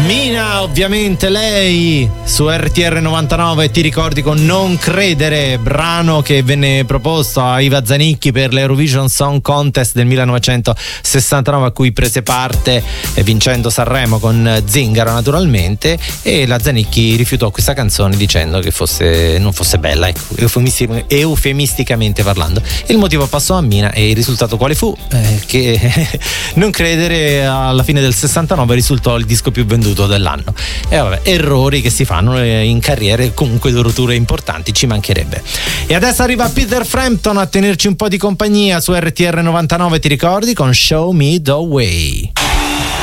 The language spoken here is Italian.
Mina, ovviamente lei su RTR 99, ti ricordi, con Non Credere, brano che venne proposto a Iva Zanicchi per l'Eurovision Song Contest del 1969, a cui prese parte vincendo Sanremo con Zingaro naturalmente, e la Zanicchi rifiutò questa canzone dicendo che non fosse bella, ecco, eufemisticamente parlando. Il motivo passò a Mina e il risultato quale fu? Che Non Credere alla fine del 69 risultò il disco più venduto dell'anno. E vabbè, errori che si fanno in carriere, comunque rotture importanti, ci mancherebbe. E adesso arriva Peter Frampton a tenerci un po' di compagnia su RTR 99, ti ricordi, con Show Me the Way.